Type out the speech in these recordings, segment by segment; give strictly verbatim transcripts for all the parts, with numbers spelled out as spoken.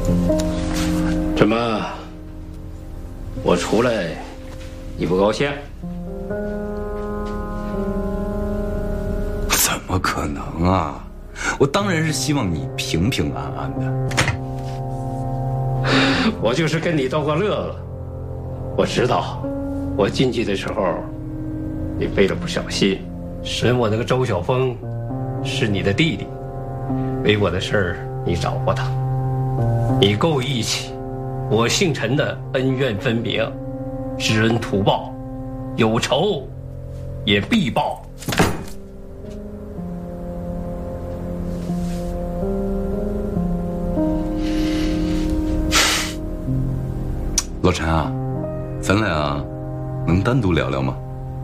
怎么？我出来，你不高兴？ 怎么可能啊！我当然是希望你平平安安的。 我就是跟你逗个乐。我知道，我进去的时候，你费了不少心。审我那个周晓峰，是你的弟弟，为我的事儿你找过他，你够义气。我姓陈的恩怨分明，知恩图报，有仇也必报。 老陈啊，咱俩能单独聊聊吗？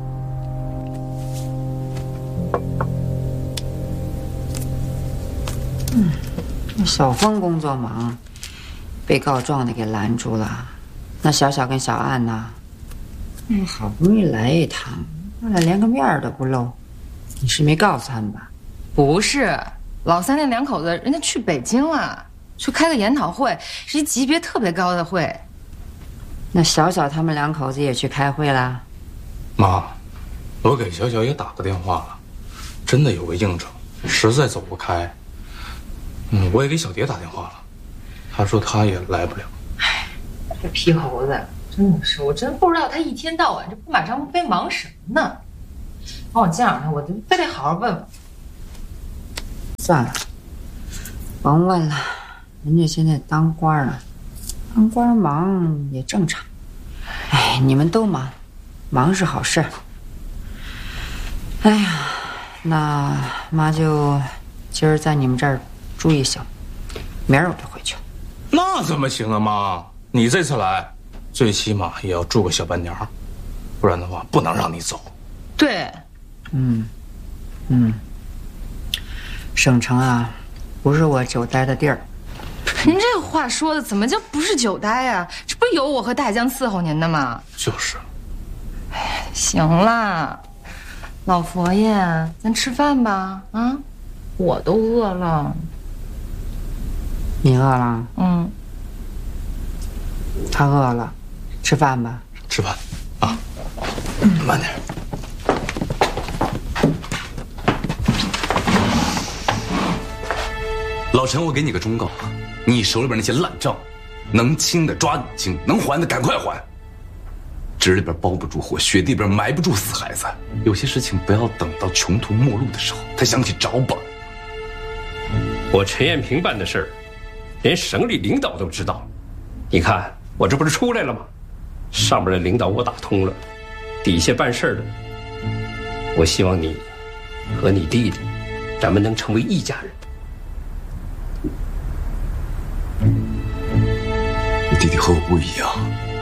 嗯，那小峰工作忙，被告状的给拦住了。那小小跟小安呢？哎，好不容易来一趟，他俩连个面都不露。你是没告诉他们吧？ 不是，老三那两口子人家去北京了，去开个研讨会，是一级别特别高的会。 那小小他们两口子也去开会了。 妈，我给小小也打个电话了，真的有个应酬，实在走不开。嗯，我也给小蝶打电话了，他说他也来不了。 哎，这皮猴子真的是，我真不知道他一天到晚这不满上不飞忙什么呢。帮我见着他，我就非得好好问问。 算了，甭问了，人家现在当官呢。当官忙也正常，哎，你们都忙，忙是好事。哎呀，那妈就今儿在你们这儿住一宿，明儿我就回去了。 那怎么行啊，妈？你这次来，最起码也要住个小半年，不然的话不能让你走。 对， 嗯，嗯，省城啊，不是我久待的地儿。 您这话说的怎么叫不是久待呀？这不有我和大江伺候您的吗？ 就是。 哎，行啦，老佛爷，咱吃饭吧。啊，我都饿了。 你饿了？ 嗯。 他饿了，吃饭吧。 吃饭，啊，慢点。 老陈，我给你个忠告。你手里边那些烂账，能清的抓紧清，能还的赶快还。纸里边包不住火，雪地里边埋不住死孩子。有些事情不要等到穷途末路的时候才想起找吧。 我陈艳平办的事儿，连省里领导都知道。你看我这不是出来了吗？上面的领导我打通了，底下办事的，我希望你和你弟弟，咱们能成为一家人。 你弟弟和我不一样，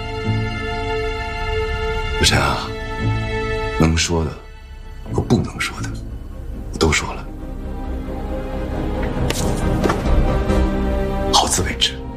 老陈啊，能说的和不能说的，我都说了，好自为之。